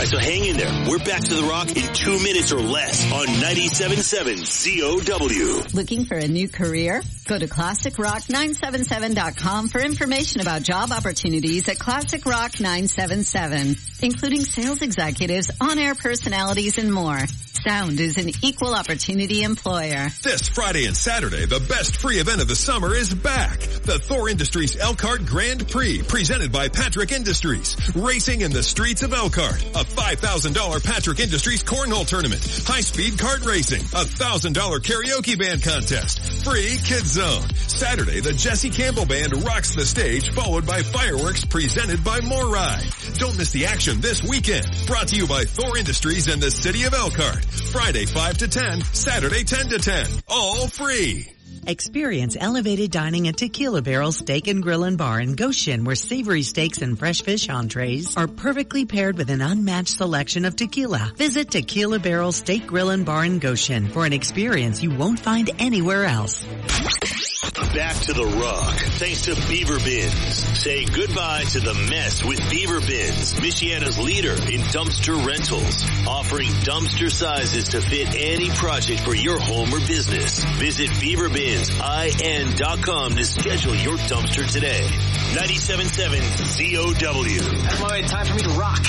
right, so hang in there. We're back to the Rock in 2 minutes or less on 97.7 COW. Looking for a new career? Go to ClassicRock977.com for information about job opportunities at Classic Rock 977, including sales executives, on-air personalities, and more. Sound is an equal opportunity employer. This Friday and Saturday, the best free event of the summer is back. The Thor Industries Elkhart Grand Prix, presented by Patrick Industries. Racing in the streets of Elkhart. A $5,000 Patrick Industries Cornhole Tournament. High-speed kart racing. A $1,000 karaoke band contest. Free Kids Zone. Saturday, the Jesse Campbell Band rocks the stage, followed by fireworks presented by More Ride. Don't miss the action this weekend. Brought to you by Thor Industries and the City of Elkhart. Friday 5 to 10, Saturday 10 to 10. All free. Experience elevated dining at Tequila Barrel Steak and Grill and Bar in Goshen, where savory steaks and fresh fish entrees are perfectly paired with an unmatched selection of tequila. Visit Tequila Barrel Steak Grill and Bar in Goshen for an experience you won't find anywhere else. Back to the Rock, thanks to Beaver Bins. Say goodbye to the mess with Beaver Bins, Michiana's leader in dumpster rentals, offering dumpster sizes to fit any project for your home or business. Visit BeaverBinsIN.com to schedule your dumpster today. 97.7 COW. That's my time for me to rock.